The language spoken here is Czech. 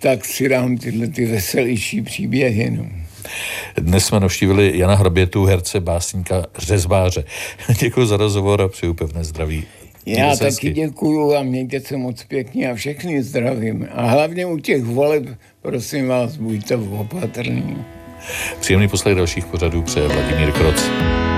tak si dám tyhle ty veselější příběhy. No. Dnes jsme navštívili Jana Hrabětu, herce, básníka, řezbáře. Děkuji za rozhovor a přeju pevné zdraví. Já taky děkuju a mějte se moc pěkně a všechny zdravím. A hlavně u těch voleb, prosím vás, buďte opatrní. Příjemný poslech dalších pořadů přeje Vladimír Kroc.